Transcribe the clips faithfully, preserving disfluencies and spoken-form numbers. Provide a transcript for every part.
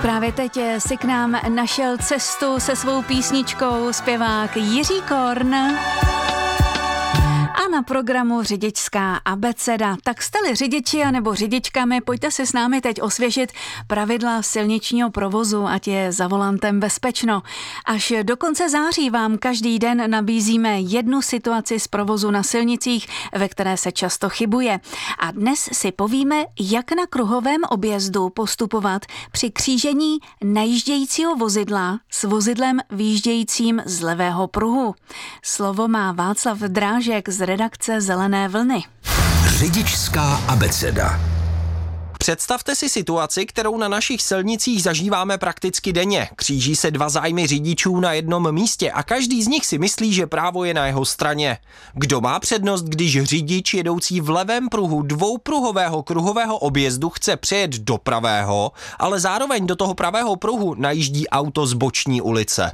Právě teď si k nám našel cestu se svou písničkou zpěvák Jiří Korn. A na programu řidičská abeceda. Tak jste-li řidiči a nebo řidičkami, pojďte si s námi teď osvěžit pravidla silničního provozu, ať je za volantem bezpečno. Až do konce září vám každý den nabízíme jednu situaci z provozu na silnicích, ve které se často chybuje. A dnes si povíme, jak na kruhovém objezdu postupovat při křížení najíždějícího vozidla s vozidlem výjíždějícím z levého pruhu. Slovo má Václav Drážek z redakce Zelené vlny. Řidičská abeceda. Představte si situaci, kterou na našich silnicích zažíváme prakticky denně. Kříží se dva zájmy řidičů na jednom místě a každý z nich si myslí, že právo je na jeho straně. Kdo má přednost, když řidič jedoucí v levém pruhu dvoupruhového kruhového objezdu chce přejet do pravého, ale zároveň do toho pravého pruhu najíždí auto z boční ulice?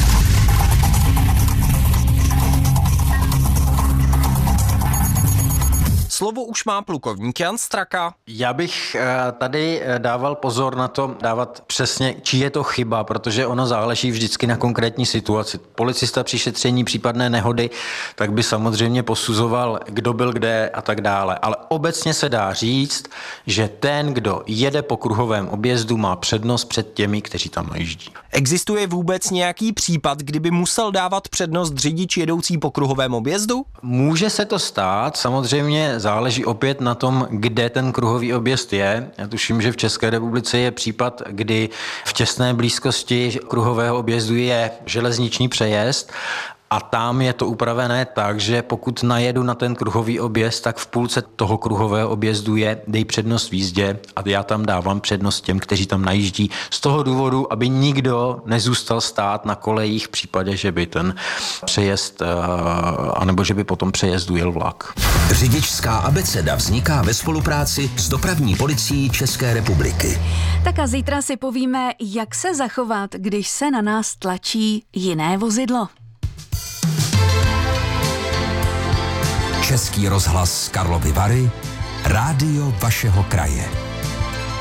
Slovo už má plukovník Jan Straka. Já bych tady dával pozor na to, dávat přesně, či je to chyba, protože ono záleží vždycky na konkrétní situaci. Policista při šetření případné nehody, tak by samozřejmě posuzoval, kdo byl kde a tak dále. Ale obecně se dá říct, že ten, kdo jede po kruhovém objezdu, má přednost před těmi, kteří tam najíždí. Existuje vůbec nějaký případ, kdyby musel dávat přednost řidič jedoucí po kruhovém objezdu? Může se to stát, samozřejmě záleží opět na tom, kde ten kruhový objezd je. Já tuším, že v České republice je případ, kdy v těsné blízkosti kruhového objezdu je železniční přejezd a tam je to upravené tak, že pokud najedu na ten kruhový objezd, tak v půlce toho kruhového objezdu je dej přednost v jízdě a já tam dávám přednost těm, kteří tam najíždí. Z toho důvodu, aby nikdo nezůstal stát na kolejích v případě, že by ten přejezd, anebo že by po tom přejezdu jel vlak. Řidičská abeceda vzniká ve spolupráci s Dopravní policií České republiky. Tak a zítra si povíme, jak se zachovat, když se na nás tlačí jiné vozidlo. Český rozhlas Karlovy Vary, rádio vašeho kraje.